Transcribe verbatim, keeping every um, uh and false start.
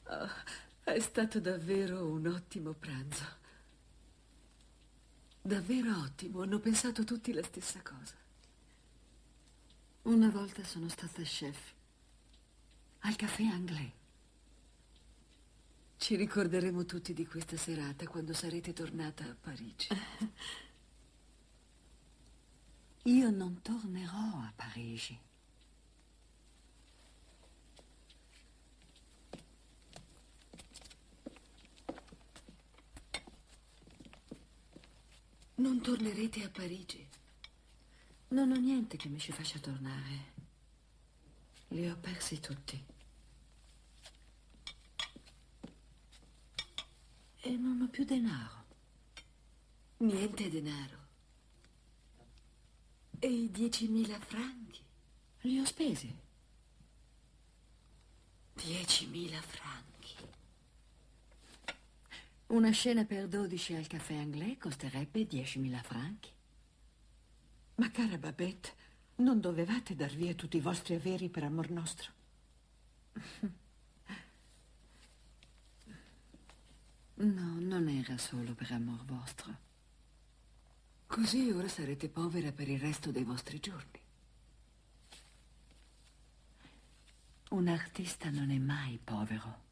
Oh, è stato davvero un ottimo pranzo. Davvero ottimo, hanno pensato tutti la stessa cosa. Una volta sono stata chef al Café Anglais. Ci ricorderemo tutti di questa serata quando sarete tornata a Parigi. Io non tornerò a Parigi. Non tornerete a Parigi? Non ho niente che mi ci faccia tornare. Li ho persi tutti. E non ho più denaro. Niente denaro. E i diecimila franchi? Li ho spesi. Diecimila franchi. Una scena per dodici al Café Anglais costerebbe diecimila franchi. Ma cara Babette, non dovevate dar via tutti i vostri averi per amor nostro? No, non era solo per amor vostro. Così ora sarete povera per il resto dei vostri giorni. Un artista non è mai povero.